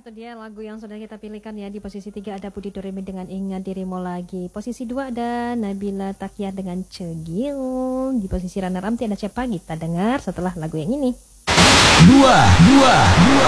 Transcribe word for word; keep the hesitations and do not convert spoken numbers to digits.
itu dia lagu yang sudah kita pilihkan ya. Di posisi tiga ada Budi Doremi dengan Ingat Dirimu Lagi. Posisi dua ada Nabila Takyah dengan Cegil. Di posisi runner up ada siapa? Kita dengar setelah lagu yang ini. Dua, dua, dua.